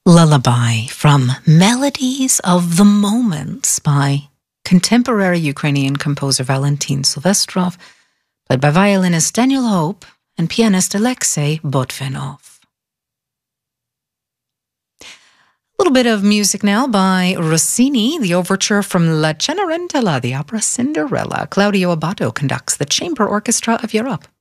Lullaby from Melodies of the Moments by contemporary Ukrainian composer Valentin Silvestrov, played by violinist Daniel Hope and pianist Alexei Botvinov. A little bit of music now by Rossini, the overture from La Cenerentola, the opera Cinderella. Claudio Abbado conducts the Chamber Orchestra of Europe.